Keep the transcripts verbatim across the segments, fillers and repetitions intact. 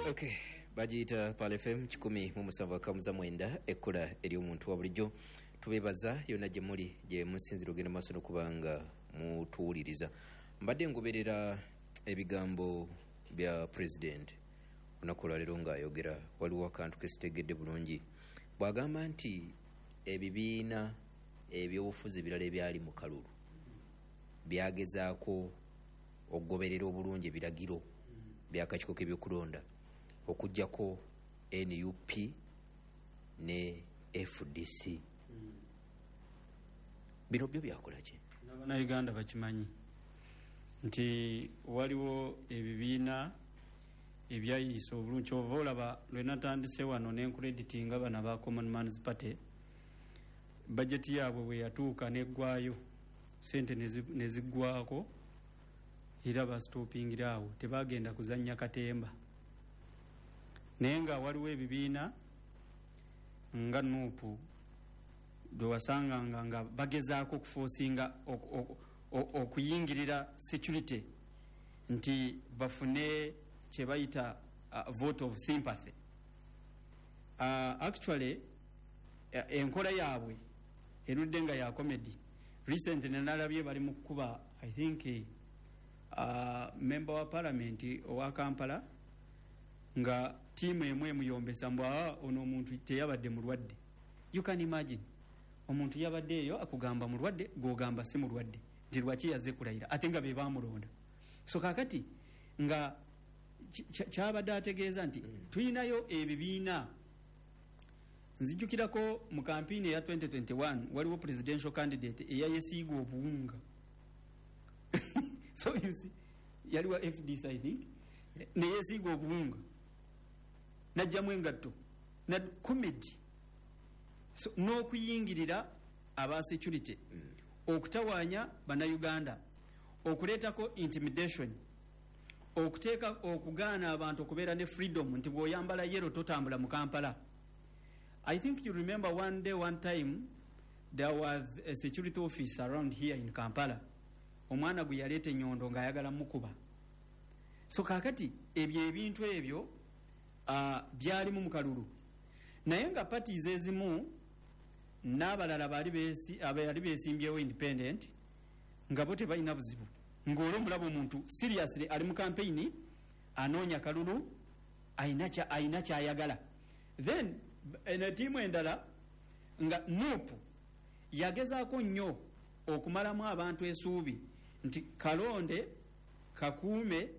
Okay, bagiyita Pal F M kikumi mu musanvu akamuza mwenda ekkola eri omuntu wa bulijjo. Tubebaza yonna gye muli gye musinzira ogenda maaso n'okubanga mutuwuliriza. Mbadde ngoberera ebigambo bya president olunaku lwaleero ng'ayogera, waliwo akantu kesitegedde bulungi. Bw'agamba nti ebibiina ebyobufuzi ebirala ebyali mu kalulu byagezaako okugoberera obulungi ebiragiro by'akakiiko k'ebyokulonda okuggyako N U P ne F D C. Bino byo byakola ki? N'Abannayuganda bakimanyi nti waliwo ebibiina ebyayisa obulungi. Kyova olaba lwe natandise wano n'enkreditinga bano ba Common Man's Party, bajeti yaabwe bwe yatuuka n'eggwayo, sente ne ziggwako era basitopingira awo, tebagenda kuzannya katemba. Naye nga waliwo ebibiina nga Nuupu dwe wasanganga nga bagezaako okuforcinga okuyingirira security nti bafune kye bayita uh, vote of sympathy. Uh, actually uh, enkola yaabwe erudde nga ya comedy. Recently nalabye bali mu kuba I think uh, member wa parliament owa Kampala nga tiimu emu emuyombesa mbwa ono omuntu teyabadde mulwadde. You can imagine omuntu yabadde eyo akugamba mulwadde gogamba si mulwadde nti lwaki yazze kulayira ate nga be bamulonda. So kakati nga kyabadde ategeeza nti mm. tuyinayo ebibiina. Nzijukirako mu kampini ya twenty twenty-one waliwo presidential candidate eyayesiiga obuwunga. So you see yaliwa F D C I think neyesiiga obuwunga najjamu engatto na comedy. So n'okuyingirira aba security mm. okutawaanya bannayuganda, okuleetako intimidation, okuteeka okugaana abantu okubeera ne freedom nti bw'oyambala yero totambula mu Kampala. I think you remember one day one time there was a security office around here in Kampala, omwana gwe yaleeta enyondo ng'ayagala mukuba. So kakati ebyo ebintu ebyo uh, byalimu mu kalulu, naye nga parties ezimu n'abalala bali beesi abayali beesimbyewo independent nga bo tebalina buzibu, ng'olwo mulaba omuntu seriously ali mu campaign anoonya kalulu ayina kyayagala. Then eno tiimu endala nga Nuupu yagezaako nnyo okumalamu abantu esuubi nti kalonde kakuume.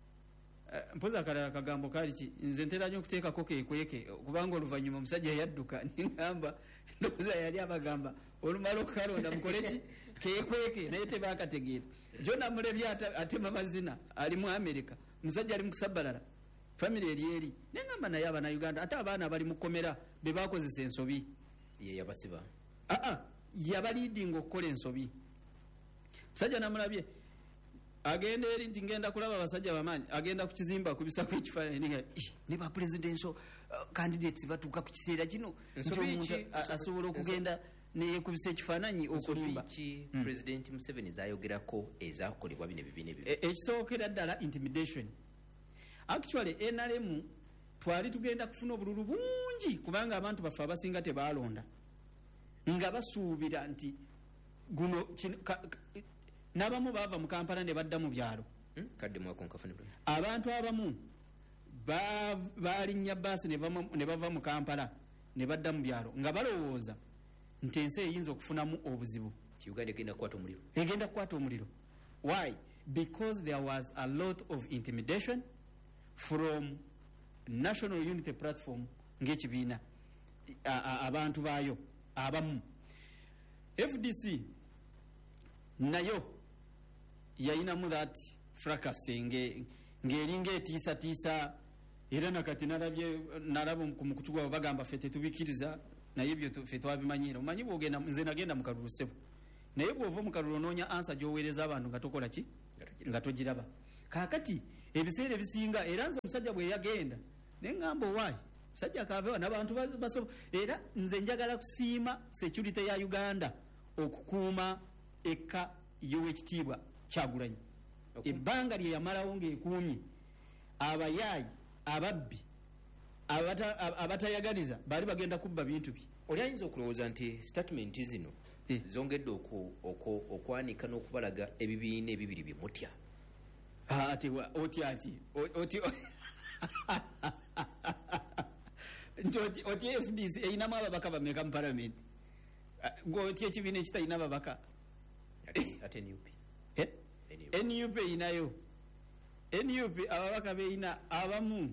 Uh, mpoza kalala kagambo kali ki nze ntera nnyo okuteekako keekweke kubanga oluvannyuma omusajja yadduka ningamba ndowooza yali abagamba olumala okukalonda mukole ki keekweke, naye tebakategeera. Jona Mulebye atema mazina ali mu America, musajja ali mu kusabbalala family eri eri. Nengamba naye Abannayuganda ate abaana bali mu kkomera be bakozesa ensobi ye yabasiba aa yabaliidinga okukola ensobi. Musajja Namulabye agenda eri nti ngenda kulaba abasajja bamaanyi, agenda ku kizimba kubisako ekifaananyi nga ne ba presidential uh, candidates batuuka ku kiseera kino nti omuntu asobola okugenda neyekubisa ekifaananyi okulimba. Mm. President Museveni zayogerako ezakolebwa bino ebibiina ebyo. Ekisookera ddala intimidation. Actually N R M twali tugenda kufuna obululu bungi kubanga abantu baffe abasinga tebaalonda nga basuubira nti guno n'abamu baava mu Kampala ne badda mu byalo. Hmm? Kadde mwako nkafune bwe. Abantu abamu balinnya bbaasi ne bava mu Kampala ne badda mu byalo nga balowooza nti ensi eyinza okufunamu obuzibu. Uganda egenda kukwata omuliro. Egenda kukwata omuliro. Why? Because there was a lot of intimidation from National Unity Platform ng'ekibiina abantu baayo abamu. F D C nayo yayinamu that fracas ng'eringa etiisatiisa era nakati nalabye nalaba mu kutu gwabwe bagamba ffe tetubikiriza naye ebyo ffe twabimanyiira. Omanyi bw'ogenda nze nagenda mu kalulu ssebo naye bw'ova mu kalulu onoonya ansa gy'oweereza abantu nga tokola ki nga togiraba. Kaakati ebiseera ebisinga era nze omusajja bwe yagenda ne ngamba owaayi musajja akaavewa n'abantu basobola. Era nze njagala kusiima security ya Uganda okukuuma eka y'Oweekitiibwa Kyagulanyi. Okay. Ebbanga lye yamalawo ng'ekuumye abayaayi ababbi abatayagaliza bali bagenda kubba bintu bye. Oli ayinza okulowooza nti statement zino Eh. zongedde okwanika n'okubalaga ebibiina ebibiri bimutya. ati otyaki nti oti F D C eyinamu ababaka bameka mu parliament gotya ekibiina ekitalina ababaka ate N U P N U P eyinayo N U P ababaka beeyina abamu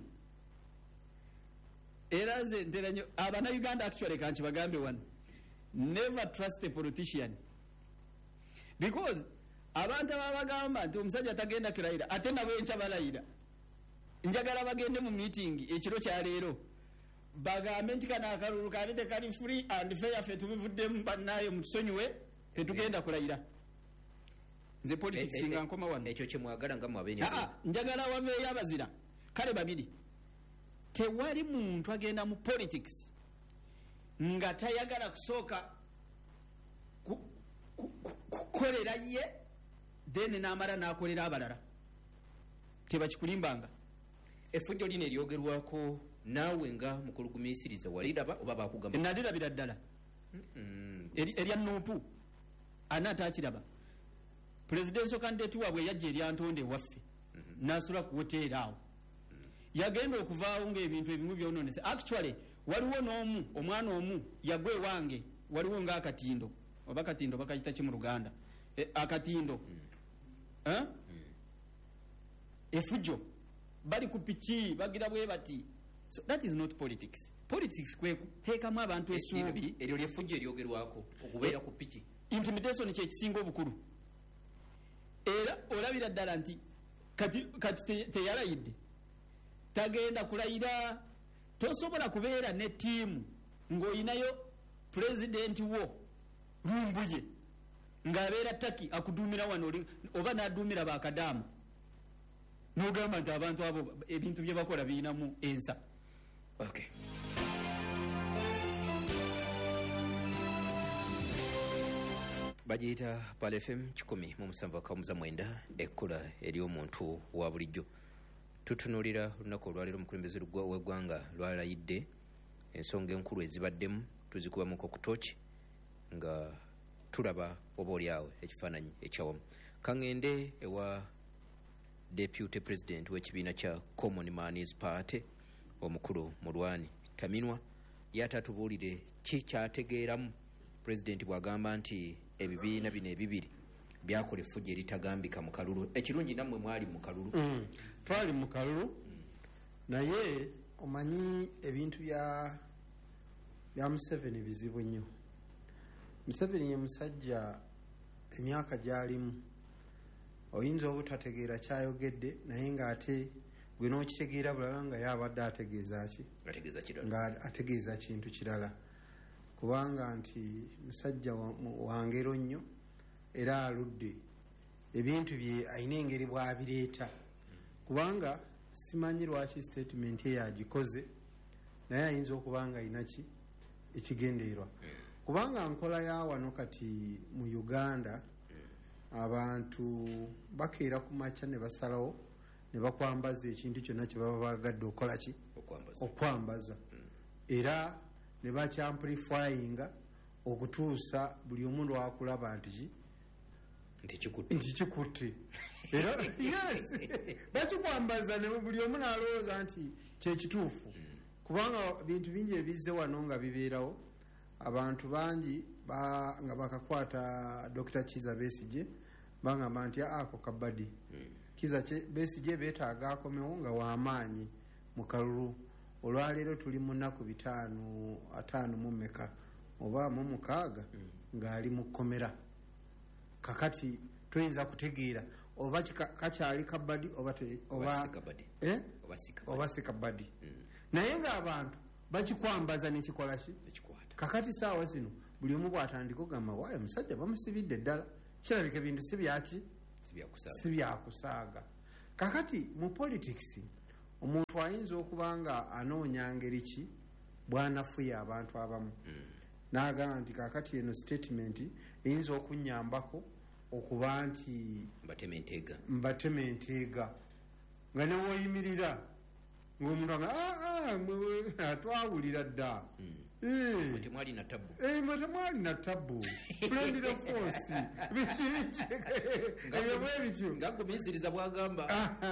era nze ntera nnyo abannayuganda actually kanki bagambe wano never trust a politician because abantu ababagamba nti omusajja tagenda kirayira ate nabo enkya balayira njagala bagende mu meeting ekiro kya leero bagambe nti kana akalulu kali tekali free and fair fe tubivuddemu bannaye mutusonyiwe tetugenda kulayira nze politics nga nkoma wano ekyo kyemwagala nga mwabeni njagala waveeyo abazira kale babiri tewali muntu agenda mu politics nga tayagala kusooka kukolera ye then n'amala n'akolera abalala tebakikulimbanga. Effujjo lino eryogerwako naawe nga mukulugumiisiriza waliraba oba bakugamba? Nalirabira ddala erya Nuupu ani ataakiraba. Presidential candidate waabwe yajja eryantonde waffe n'asula ku woteeri awo yagenda okuvaawo ng'ebintu ebimu byonoonese. Actually waliwo n'omu omwana omu yagwa ewange waliwo ng'akatindo oba katindo bakayita ki mu Luganda akatindo effujjo bali ku piki bagira bwe bati. So that is not politics. Politics kwe teekamu abantu essuubi eryo lyeffujjo eryogerwako okubeera ku piki. Intimidation kye kisinga obukulu era olabira ddala nti kati kati teyalayidde tagenda kulayira. Tosobola kubeera ne ttiimu ng'oyinayo pulezidenti wo lumbuye ng'abeera Taki akuduumira wano oba n'aduumira bakadaamu n'ogamba nti abantu abo ebintu bye bakola biyinamu ensa. Okay. Bagiyita Pal F M kikumi mu musanvu akamuza mwenda ekkula ery'omuntu wa bulijjo. Tutunuulira olunaku olwaleero omukulembeze w'eggwanga lwalayidde ensonga enkulu ezibaddemu tuzikubamuko ku tooki nga tulaba oba oliawo ekifaananyi ekyawamu. Kaŋŋende ewa deputy president w'ekibiina kya Common Man's Party omukulu Mulwani Taminwa yatatubuulire ki kyategeeramu president bw'agamba nti ebibiina bino ebibiri byakola effujjo eritagambika mu kalulu. Ekirungi nammwe mwali mu kalulu. Mm. Twali mu kalulu mm. naye omanyi ebintu bya bya Museveni bizibu nnyo. Museveni ye musajja emyaka gy'alimu oyinza obutategeera kyayogedde naye ng'ate gwe n'okitegeera bulala nga yabadde ategeeza ki nga ategeeza kintu kirala kubanga nti musajja wa ngero nnyo era aludde ebintu bye ayina engeri bw'abireeta kubanga simanyi lwaki statement ye yagikoze naye ayinza okubanga ayina ki ekigendeerwa kubanga nkola ya wano kati mu Uganda abantu bakeera ku makya ne basalawo ne bakwambaza ekintu kyonna kye baba bagadde okola ki okwambaza era ne bakyamplifyinga okutuusa buli omuntu wakulaba nti nti kikutte nti kikutte era yes bakikwambaza ne buli omu n'alowooza nti kyekituufu kubanga bintu bingi ebizze wano nga bibeerawo abantu bangi ba, nga bakakwata Doctor Kiza Besigye bangamba nti ako kabadi Kiza Besigye beetaaga akomewo nga w'amaanyi mu kalulu. Olwaleero tuli mu nnaku bitaano ataano mu mmeka oba mu mukaaga ng'ali mu kkomera. Kakati tuyinza kutegeera oba kakyali kabadi oba oba eh oba si kabadi naye ng'abantu bakikwambaza n'ekikola ki kakati saawa zino buli omu bw'atandika okugamba waayo musajja bamusibidde ddala kirabika ebintu si byaki si byakusaaga. Kakati mu politics omuntu ayinza okuba nga anoonya ngeri ki bw'anafuya abantu abamu n'agamba nti kakati eno statement eyinza okunnyambako okuba nti mbateme enteega mbateme enteega nga newoyimirira ng'omuntu aga twawulira dda temwalina tabu mwe temwalina tabu friendly force biki biki ebyo bwe bityo ngagumiziriza bwagamba.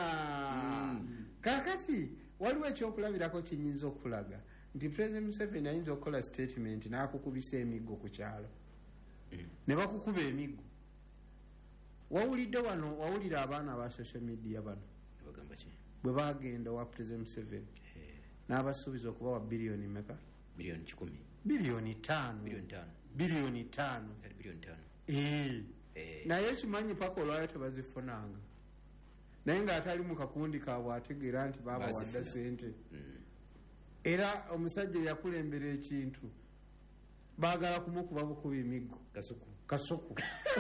Kakati waliwo ekyokulabirako kinyinza okulaga nti President Museveni ayinza okukola statement n'akukubisa emiggo ku kyalo ne bakukuba emiggo. Wawulidde wano, wawulira abaana aba social media bano bwe bagenda wa President Museveni n'abasuubiza okubawa biliyoni meka? Biliyoni kikumi. Biliyoni ttaano. Biliyoni ttaano. Biliyoni ttaano. Biliyoni ttaano. Eh. Naye kimanyi paka olwayo tebazifunanga. Naye ng'atali mu kakundi kaabwe ategeera nti baaba wadda ssente. Era omusajja yakulembera ekintu baagala kumukuba bukuba emiggo. Kasuku. Kasuku.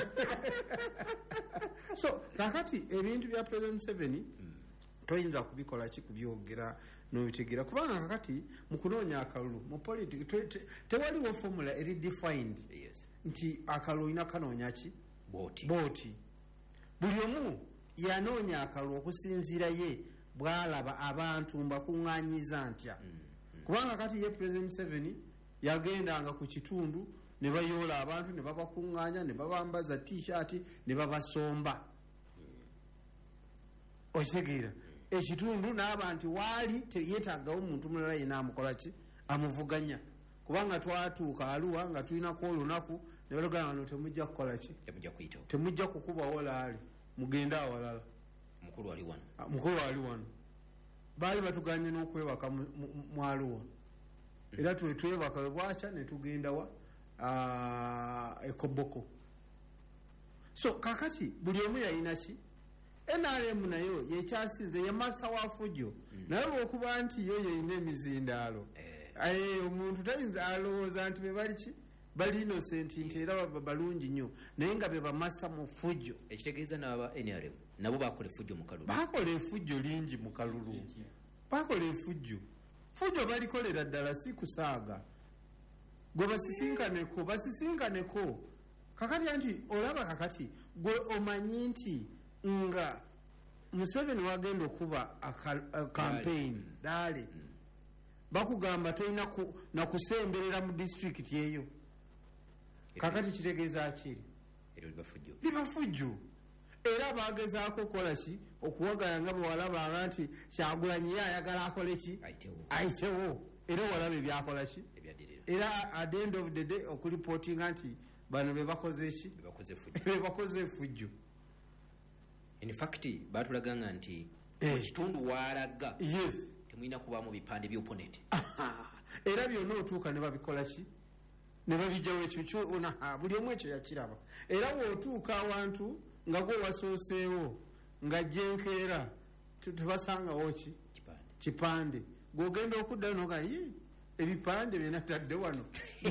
So kakati ebintu bya President Museveni toyinza kubikola ki kubyogera n'obitegeera kubanga kakati mu kunoonya akalulu mu politics tewaliwo formula eri defined nti akalulu olina kanoonya ki booti booti buli omu yanoonya akalulu okusinziira ye bw'alaba abantu mbakuŋŋaanyiza ntya kubanga kati ye President Museveni yagendanga ku kitundu ne bayoola abantu ne babakuŋŋaanya ne babambaza t-shirt ne babasomba okitegeera ekitundu n'aba nti waali yeetaagawo omuntu mulala yena amukola ki amuvuganya kubanga twatuuka Arua nga tulinako olunaku ne balugamba no temujja kukola ki temujja kukubawo laali mugende awalala mukulu ali wano mukulu ali wano baali batuganye n'okwebaka mu Arua era twe twebaka we bwakya ne tugenda wa ekoboko. So kakati buli omu yalina ki N R M nayo yekyasize ye master wa fujo naye lwokuba nti yo yeyina emizindaalo omuntu tayinza alowooza nti be bali ki bali innocent nti era balungi nnyo naye nga be ba master mu fujo. Ekitegeeza n'aba N R M nabo bakola effujjo mu kalulu bakola effujjo lingi mu kalulu bakola effujjo fujo balikolera ddala si kusaaga gwe basisinkaneko basisinkaneko kakati anti olaba kakati gwe omanyi nti nga Museveni wagenda okuba campaign dale bakugamba tolina nakusemberera mu district yeyo kakati kitegeeza kiri libafujjo era bagezaako okukola ki okuwagala nga bwe walabanga nti Kyagulanyi ayagala akole ki ayitewo era walaba ebyakola ki era at the end of the day okulipotinga nti bano be bakoze ki be bakoze effujjo. In fact batulaganga nti ekitundu walaga yes temwina kubaamu bipande by'opponent era byonna otuuka ne babikola ki ne babijjawo ekyo ona buli omu ekyo yakiraba era bw'otuuka awantu nga gwe wasooseewo nga jenkeera tebasangawo ki kipande gw'ogenda okuddayo noga ye ebipande byenatadde wano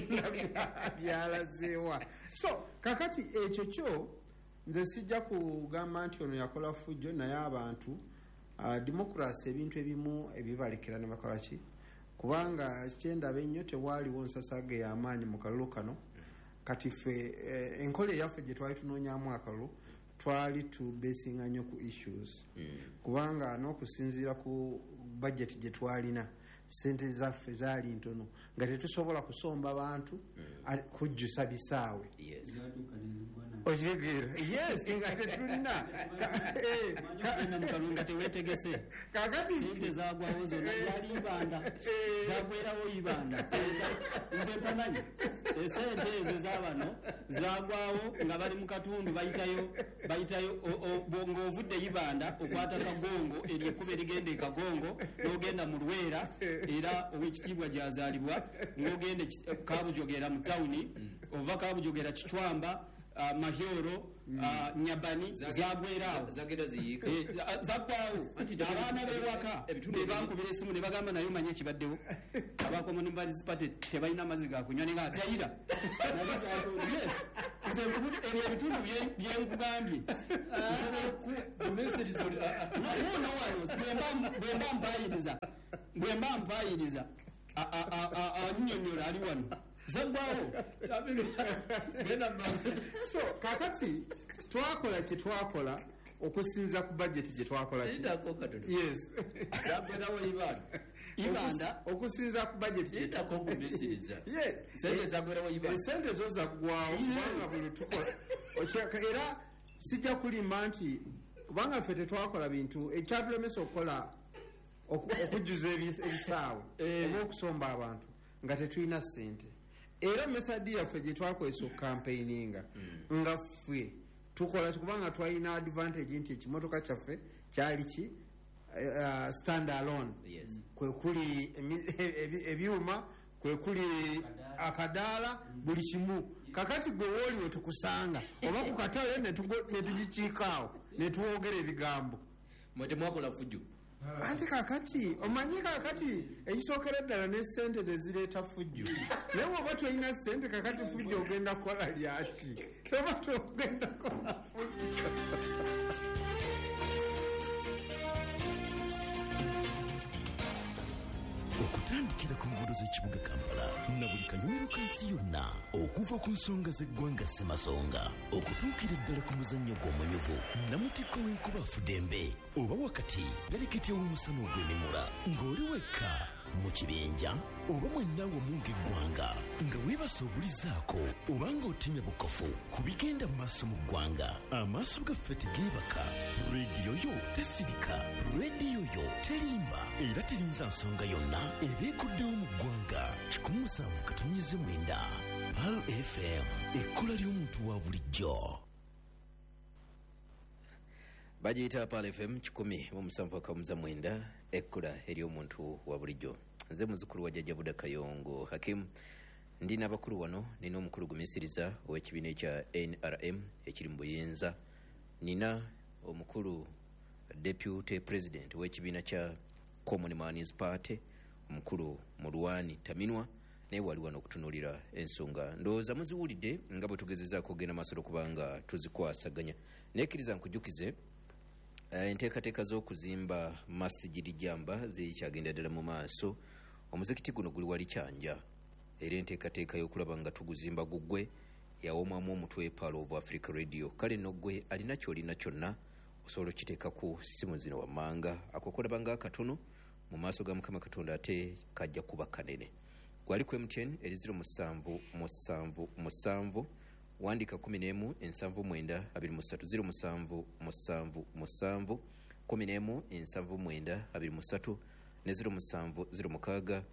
byalazeewa. So kakati ekyo kyo nze sijja kugamba nti ono yakola fujjo naye abantu demokrasi ebintu ebimu ebibalekera ne bakola ki kubanga kyendaba ennyo tewaaliwo nsasage y'amaanyi mu kalulu kano kati ffe enkola eyaffe gye twali tunoonyamu akalulu twali tubesinga nnyo ku issues kubanga n'okusinziira ku budget gye twalina sente zaffe zaali ntono nga tetusobola kusomba bantu kujjusa bisaawe okitegeera yes nga tetulina nga teweetegese kakati sente zagwawo zonna yali ibanda zagwerawo ibanda nze mpananyi esente ezo zabano zagwawo nga bali mu katundu bayitayo bayitayo ng'ovudde ibanda okwata kagongo eryo ekkuba erigenda ekagongo n'ogenda mu Lwera era ow'ekitiibwa gyazaalibwa ng'ogenda Kabujogera mu tawuni ova Kabujogera Kicwamba Uh, Mahyoro uh, Nyabani zagwerawo zagenda ziyiika zaggwawo abaana b'ewaka bebankubira esimu ne bagamba naye omanye ekibaddewo abakomo municipality tebalina amazzi gakunywa ne nga tayira ebyo ebitundu byenkugambye bwemba mpayiriza bwemba mpayiriza annyonnyola ali wano zaggwawo. So kakati twakola kye twakola okusinza ku budget gye twakola ki Ndako katono. yes Zabera wa ibana. Ibanda okusinza ku budget gye ndako kumesiriza. yeah Sente zabera wa ibana. esente zo zaggwawo kubanga buli tukola okyaka era sijja kulimba nti kubanga ffe tetwakola bintu ekyatulemesa okukola oku- okujjuza ebis- ebisaawe oba okusomba abantu nga tetulina ssente era methodi yaffe gye twakozesa okukampeininga nga ffe tukola kubanga twalina advantage nti ekimotoka kyaffe kyali ki uh, stand alone Yes. kwe kuli emi- ebi- ebyuma kwe kuli akadaala buli kimu kakati gwe wooliwe tukusanga oba ku katale ne tugo- ne tugikiikaawo ne tuwogera ebigambo Mwete mwakola fujo. ate kakati omanyi kakati ekisookera ddala ne sente ze zireeta fujjo naye oba tolina sente kakati fujjo ogenda kukola lyaki oba togenda kukola fujjo okutandikira ku nguudo z'ekibuga Kampala na buli kanyomero kansi yonna okuva ku nsonga z'eggwanga ssemasonga okutuukira ddala ku muzannyo gw'omunyuvu namutikko w'enkuba afudembe oba wakati galeketya w'omusana ogw'emimula ng'oli wekka mu kibinja oba mwennawe mu ng'eggwanga nga weebasa obulizaako oba ng'otemya bukofu ku bigenda mu maaso mu ggwanga amaaso gaffe tegeebaka rediyo yo tesirika rediyo yo terimba era terinza nsonga yonna ebeekuddewo mu ggwanga kikumi musanvu katonnyeze mwenda Pal F M ekkola ly'omuntu wa bulijjo Bagiyita Pal F M kikumi mu musanvu akamuza mwenda ekkula ery'omuntu wa bulijjo. Nze muzukulu wa Jjajja Buda Kayongo Hakim ndi n'abakulu wano nina omukulu gumisiriza ow'ekibiina ekya N R M ekiri mu buyinza nina omukulu deputy president w'ekibiina kya Common Man's Party omukulu Mulwani Taminwa naye wali wano okutunuulira ensonga ndowooza muziwulidde nga bwe tugezezaako okugenda maaso okubanga tuzikwasaganya nekkiriza nkujjukize enteekateeka z'okuzimba masigiri jamba zikyagenda ddala mu maaso omuzikiti guno guli wali kyanja era enteekateeka y'okulaba nga tuguzimba guggwe yawomwamu omutwe Pal of Africa Radio kale nno ggwe alina ky'olina kyonna osobola okiteeka ku ssimu zino wammanga akokolaba nga akatono mu maaso ga Mukama Katonda ate kajja kuba kanene gwali ku M T N eri ziro musanvu musanvu musanvu wandika kumi n'emu ensanvu mwenda abiri musatu ziro musanvu musanvu musanvu kumi n'emu ensanvu mwenda abiri musatu ne ziro musanvu ziro mukaaga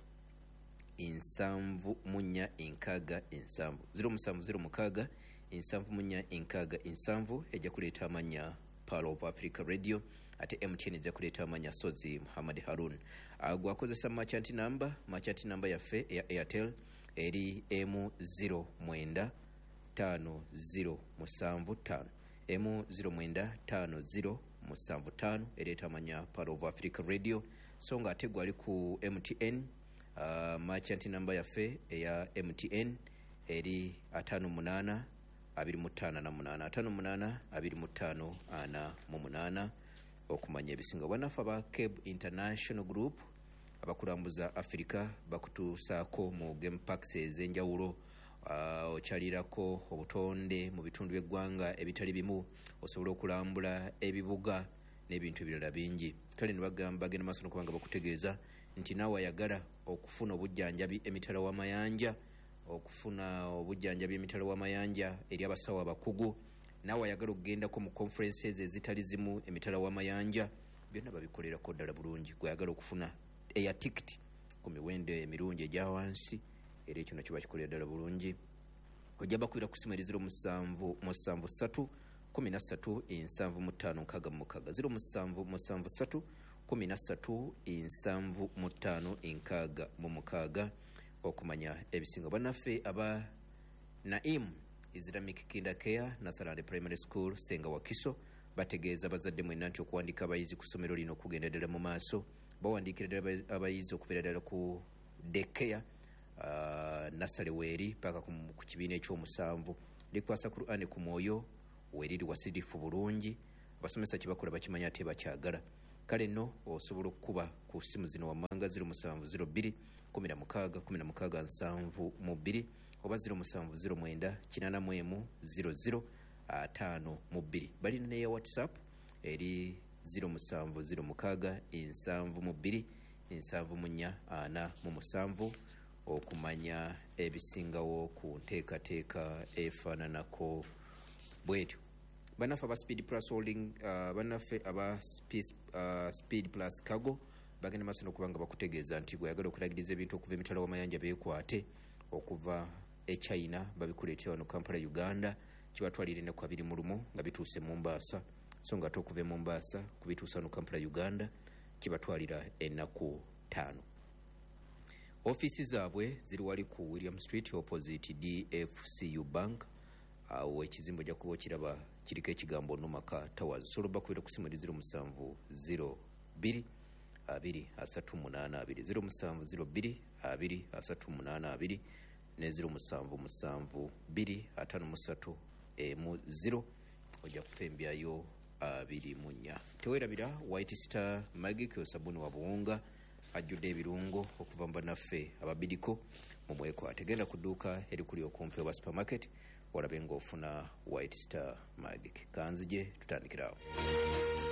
ensanvu munya enkaaga ensanvu ziro musanvu ziro mukaaga ensanvu munya enkaaga ensanvu ejja kuleeta amanya Pal of Africa Radio ate M T N ejja kuleeta amanya Sozi Muhammad Harun gwakozesa merchant number merchant number yaffe eya Airtel eri M ziro mwenda tano ziro musanvu tano M ziro mwenda tano ziro musanvu tano ereeta amanya Pal of Africa Radio so nga ate gwali ku M T N uh, merchant number yaffe eya M T N eri atano munana abiri mutana na munana atano munana abiri mutano ana mu munana okumanya ebisinga banafa ba Cable International Group abakulambuza Africa bakutusaako mu game packs ez'enjawulo uh, okyalirako obutonde mu bitundu by'eggwanga ebitali bimu osobola okulambula ebibuga n'ebintu ebirala bingi kale ne bagamba bagenda maaso n'okubanga bakutegeeza nti naawe ayagala okufuna obujjanjabi emitala w'amayanja okufuna obujjanjabi emitala w'amayanja eri abasawo abakugu naawe ayagala okugendako mu conferences ezitali zimu emitala w'amayanja byonna babikolerako ddala bulungi gweyagala okufuna eya tikiti ku miwendo emirungi egya wansi era ekyo nakyo bakikolera ddala bulungi ojja bakwira ku simu eri ziro musanvu musanvu ssatu kumi na ssatu ensanvu mu ttaano nkaaga mu mukaaga ziro musanvu musanvu ssatu kumi na ssatu ensanvu mu ttaano enkaaga mu mukaaga okumanya ebisinga bannaffe aba Naim Islamic Kinder Care Nasarale Primary School Senga Wakiso bategeeza bazadde mwenna nti okuwandiika abayizi ku ssomero lino okugenda ddala mu maaso bawandiikira ddala abayizi okubeera ddala ku daycare uh, nasale weeri paka ku, ku kibiina ekyomusanvu likwasa Qur'ani ku mwoyo weeriri wasirifu bulungi abasomesa kibakola bakimanya ate bakyagala kale nno osobola okukuba ku ssimu zino wammanga ziro musanvu ziro bbiri kumi na mukaaga kumi na mukaaga nsanvu mu bbiri oba ziro musanvu ziro mwenda kinana mu emu ziro ziro ataano mu bbiri balina neya WhatsApp eri ziro musanvu ziro mukaaga ensanvu mu bbiri ensanvu mu nnya ana mu musanvu okumanya ebisingawo ku nteekateeka efaananako bwetyo. Bannaffe aba Speed Plus Holding uh, bannaffe aba Speed, uh, Speed Plus Cargo bagenda maaso n'okubanga bakutegeeza nti gweyagala okulagiriza ebintu okuva emitala w'amayanja beekwate okuva e China babikuleetera wano Kampala Uganda kibatwalira ennaku abiri mu lumu nga bituuse mu Mombasa so nga ate okuva e Mombasa kubituusa wano Kampala Uganda kibatwalira ennaku ttaano. Ofiisi zaabwe ziri wali ku William Street opposite D F C U Bank. Awo ekizimbo ojja kuba okiraba kiriko ekigambo Numaka Towers. Soloba kubira ku simu eri ziro musanvu ziro bbiri abiri asatu munaana abiri ziro musanvu ziro bbiri abiri asatu munaana abiri ne ziro musanvu musanvu bbiri ataano musatu emu ziro ojja kufembyayo abiri mu nnya. Teweerabira White Star Magic sabuni wa buwunga ajjudde ebirungo okuva mu bannaffe ababidiko mu mwekwate. Genda ku dduuka erikuli okumpi oba supermarket walabe ng'ofuna White Star Magic. Kanzije tutandikirawo.